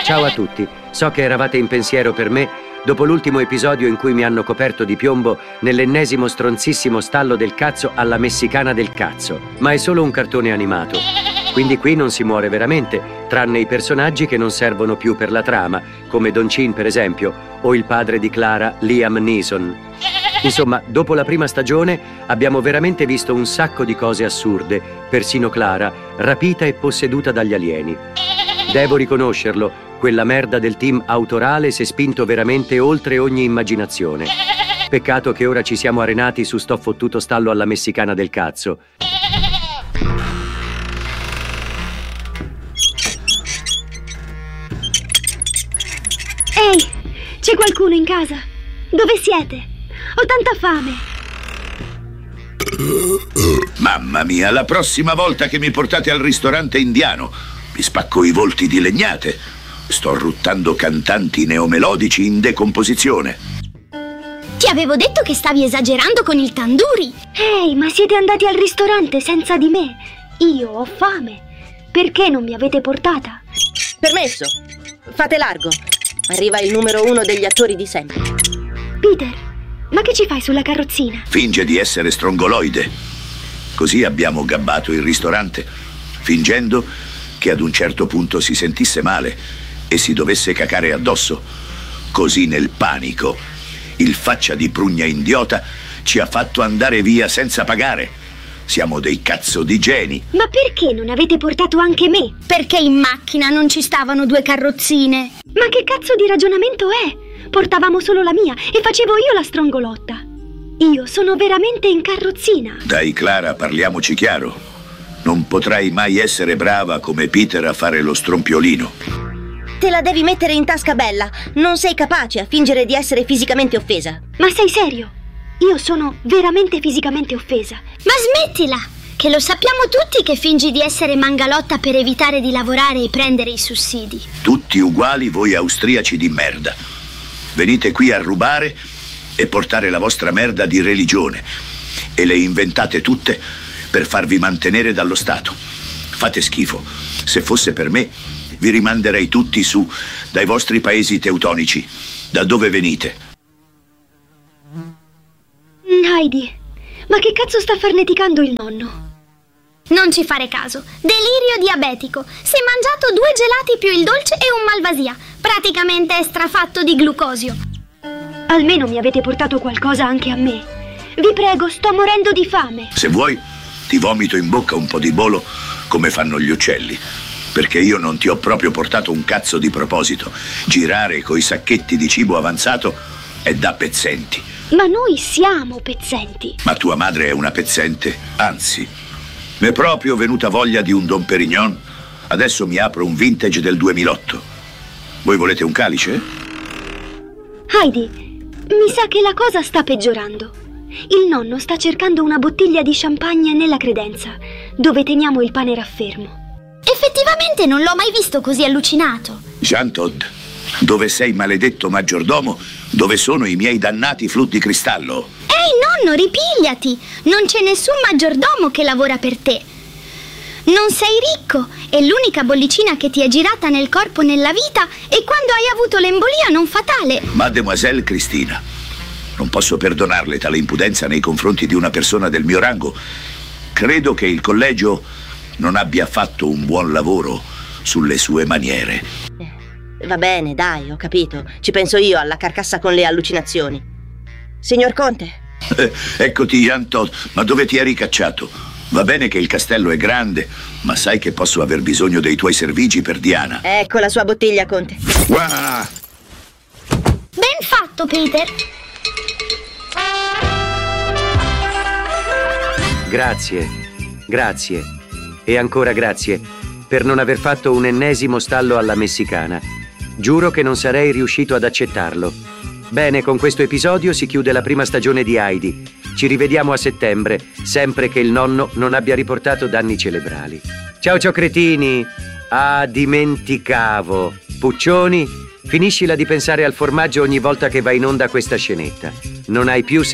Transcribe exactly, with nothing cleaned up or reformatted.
Ciao a tutti, so che eravate in pensiero per me dopo l'ultimo episodio in cui mi hanno coperto di piombo nell'ennesimo stronzissimo stallo del cazzo alla messicana del cazzo. Ma è solo un cartone animato, quindi qui non si muore veramente, tranne i personaggi che non servono più per la trama, come Don Chin per esempio, o il padre di Clara, Liam Neeson. Insomma, dopo la prima stagione abbiamo veramente visto un sacco di cose assurde, persino Clara, rapita e posseduta dagli alieni. Devo riconoscerlo, quella merda del team autorale si è spinto veramente oltre ogni immaginazione. Peccato che ora ci siamo arenati su sto fottuto stallo alla messicana del cazzo. Ehi, c'è qualcuno in casa? Dove siete? Ho tanta fame. Mamma mia, la prossima volta che mi portate al ristorante indiano mi spacco i volti di legnate. Sto ruttando cantanti neomelodici in decomposizione. Ti avevo detto che stavi esagerando con il tandoori. Ehi, ma siete andati al ristorante senza di me? Io ho fame. Perché non mi avete portata? Permesso. Fate largo. Arriva il numero uno degli attori di sempre. Peter, ma che ci fai sulla carrozzina? Finge di essere strongoloide. Così abbiamo gabbato il ristorante, fingendo che ad un certo punto si sentisse male e si dovesse cacare addosso. Così nel panico il faccia di prugna idiota ci ha fatto andare via senza pagare. Siamo dei cazzo di geni. Ma perché non avete portato anche me? Perché in macchina non ci stavano due carrozzine. Ma che cazzo di ragionamento è? Portavamo solo la mia e facevo io la strongolotta. Io sono veramente in carrozzina. Dai Clara, parliamoci chiaro. Non potrai mai essere brava come Peter a fare lo stronpiolino. Te la devi mettere in tasca, Bella. Non sei capace a fingere di essere fisicamente offesa. Ma sei serio? Io sono veramente fisicamente offesa. Ma smettila, che lo sappiamo tutti che fingi di essere mangalotta per evitare di lavorare e prendere i sussidi. Tutti uguali voi austriaci di merda. Venite qui a rubare e portare la vostra merda di religione e le inventate tutte per farvi mantenere dallo Stato. Fate schifo. Se fosse per me, vi rimanderei tutti su dai vostri paesi teutonici, da dove venite. Heidi, ma che cazzo sta farneticando il nonno? Non ci fare caso. Delirio diabetico. Si è mangiato due gelati più il dolce e un malvasia. Praticamente è strafatto di glucosio. Almeno mi avete portato qualcosa anche a me. Vi prego, sto morendo di fame. Se vuoi, ti vomito in bocca un po' di bolo come fanno gli uccelli. Perché io non ti ho proprio portato un cazzo di proposito. Girare coi sacchetti di cibo avanzato è da pezzenti. Ma noi siamo pezzenti. Ma tua madre è una pezzente, anzi, mi è proprio venuta voglia di un Dom Pérignon. Adesso mi apro un vintage del duemilaotto. Voi volete un calice? Heidi, mi sa che la cosa sta peggiorando. Il nonno sta cercando una bottiglia di champagne nella credenza, dove teniamo il pane raffermo. Effettivamente non l'ho mai visto così allucinato. Jean Todt, dove sei, maledetto maggiordomo? Dove sono i miei dannati flutti di cristallo? Ehi nonno, ripigliati! Non c'è nessun maggiordomo che lavora per te. Non sei ricco e l'unica bollicina che ti è girata nel corpo nella vita è quando hai avuto l'embolia non fatale. Mademoiselle Cristina, non posso perdonarle tale impudenza nei confronti di una persona del mio rango. Credo che il collegio non abbia fatto un buon lavoro sulle sue maniere. Va bene, dai, ho capito. Ci penso io alla carcassa con le allucinazioni. Signor Conte? Eh, eccoti, Jean Todt, ma dove ti eri cacciato? Va bene che il castello è grande, ma sai che posso aver bisogno dei tuoi servigi per Diana. Ecco la sua bottiglia, Conte. Uah! Ben fatto, Peter. Grazie, grazie e ancora grazie per non aver fatto un ennesimo stallo alla messicana. Giuro che non sarei riuscito ad accettarlo. Bene, con questo episodio si chiude la prima stagione di Heidi. Ci rivediamo a settembre, sempre che il nonno non abbia riportato danni cerebrali. Ciao ciao cretini! Ah, dimenticavo. Puccioni, finiscila di pensare al formaggio ogni volta che va in onda questa scenetta. Non hai più